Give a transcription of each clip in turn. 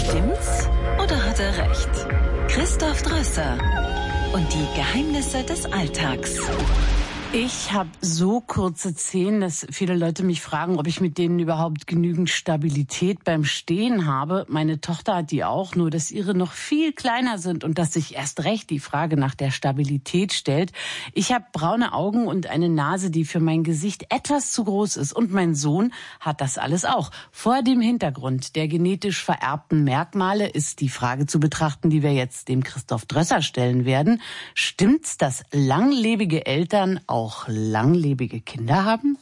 Stimmt's oder hat er recht? Christoph Drösser und die Geheimnisse des Alltags. Ich habe so kurze Zehen, dass viele Leute mich fragen, ob ich mit denen überhaupt genügend Stabilität beim Stehen habe. Meine Tochter hat die auch, nur dass ihre noch viel kleiner sind und dass sich erst recht die Frage nach der Stabilität stellt. Ich habe braune Augen und eine Nase, die für mein Gesicht etwas zu groß ist. Und mein Sohn hat das alles auch. Vor dem Hintergrund der genetisch vererbten Merkmale ist die Frage zu betrachten, die wir jetzt dem Christoph Drösser stellen werden. Stimmt's, dass langlebige Eltern auch langlebige Kinder haben?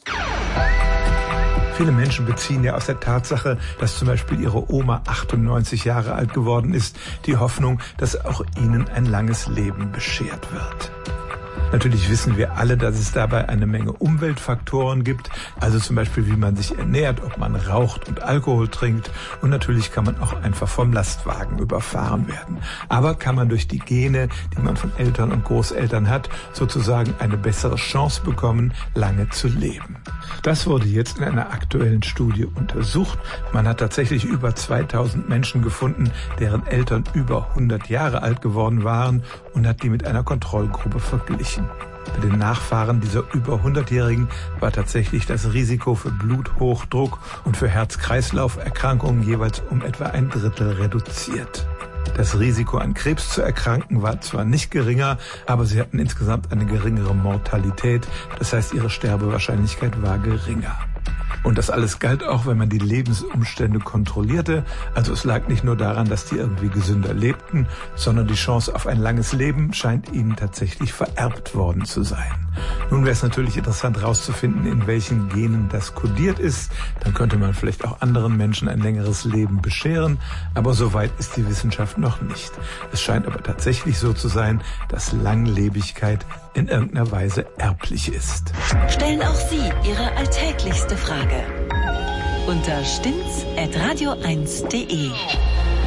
Viele Menschen beziehen ja aus der Tatsache, dass zum Beispiel ihre Oma 98 Jahre alt geworden ist, die Hoffnung, dass auch ihnen ein langes Leben beschert wird. Natürlich wissen wir alle, dass es dabei eine Menge Umweltfaktoren gibt, also zum Beispiel, wie man sich ernährt, ob man raucht und Alkohol trinkt, und natürlich kann man auch einfach vom Lastwagen überfahren werden. Aber kann man durch die Gene, die man von Eltern und Großeltern hat, sozusagen eine bessere Chance bekommen, lange zu leben. Das wurde jetzt in einer aktuellen Studie untersucht. Man hat tatsächlich über 2000 Menschen gefunden, deren Eltern über 100 Jahre alt geworden waren, und hat die mit einer Kontrollgruppe verglichen. Bei den Nachfahren dieser über 100-Jährigen war tatsächlich das Risiko für Bluthochdruck und für Herz-Kreislauf-Erkrankungen jeweils um etwa 1/3 reduziert. Das Risiko, an Krebs zu erkranken, war zwar nicht geringer, aber sie hatten insgesamt eine geringere Mortalität. Das heißt, ihre Sterbewahrscheinlichkeit war geringer. Und das alles galt auch, wenn man die Lebensumstände kontrollierte. Also es lag nicht nur daran, dass die irgendwie gesünder lebten, sondern die Chance auf ein langes Leben scheint ihnen tatsächlich vererbt worden zu sein. Nun wäre es natürlich interessant herauszufinden, in welchen Genen das kodiert ist. Dann könnte man vielleicht auch anderen Menschen ein längeres Leben bescheren. Aber so weit ist die Wissenschaft noch nicht. Es scheint aber tatsächlich so zu sein, dass Langlebigkeit in irgendeiner Weise erblich ist. Stellen auch Sie Ihre alltäglichste Frage unter stimmt's@radio1.de.